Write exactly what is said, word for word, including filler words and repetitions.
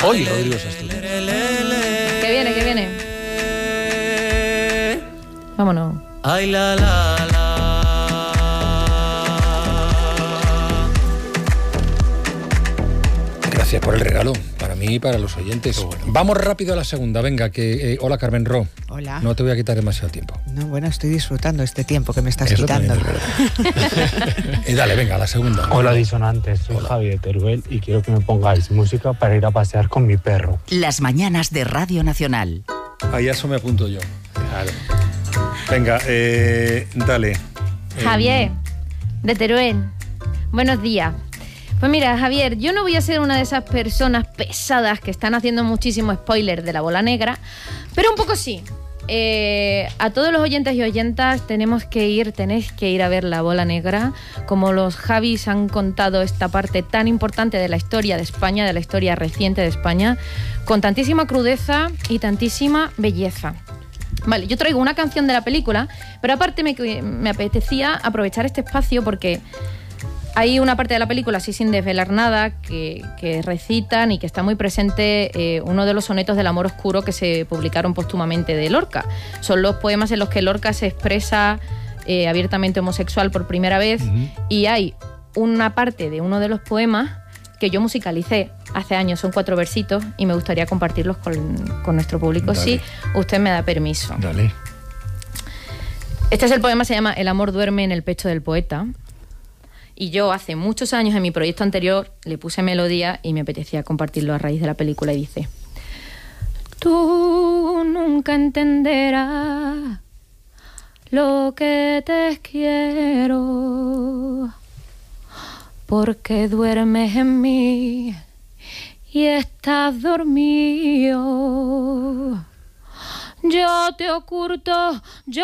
Hoy Rodrigo Sastre. Que viene, que viene. Vámonos. Ay, la, la, la. Gracias por el regalo, para mí y para los oyentes. Bueno. Vamos rápido a la segunda, venga, que... Eh, hola, Carmen Ro. Hola. No te voy a quitar demasiado tiempo. No, bueno, estoy disfrutando este tiempo que me estás Eso quitando. Es verdad. Y dale, venga, a la segunda. Hola, disonantes, soy Hola. Javi de Teruel y quiero que me pongáis música para ir a pasear con mi perro. Las mañanas de Radio Nacional. Ahí eso me apunto yo. Claro. Venga, eh, dale. Javier, de Teruel. Buenos días. Pues mira, Javier, yo no voy a ser una de esas personas pesadas que están haciendo muchísimo spoiler de La Bola Negra, pero un poco sí. Eh, a todos los oyentes y oyentas tenemos que ir, tenéis que ir a ver La Bola Negra, como los Javis han contado esta parte tan importante de la historia de España, de la historia reciente de España, con tantísima crudeza y tantísima belleza. Vale, yo traigo una canción de la película, pero aparte me, me apetecía aprovechar este espacio porque hay una parte de la película, así sin desvelar nada, que, que recitan y que está muy presente eh, uno de los sonetos del amor oscuro que se publicaron póstumamente de Lorca. Son los poemas en los que Lorca se expresa eh, abiertamente homosexual por primera vez, uh-huh. Y hay una parte de uno de los poemas que yo musicalicé hace años, son cuatro versitos, y me gustaría compartirlos con, con nuestro público, Dale. Si usted me da permiso. Dale. Este es el poema, se llama El amor duerme en el pecho del poeta. Y yo hace muchos años en mi proyecto anterior le puse melodía y me apetecía compartirlo a raíz de la película y dice: tú nunca entenderás lo que te quiero, porque duermes en mí y estás dormido. Yo te oculto, yo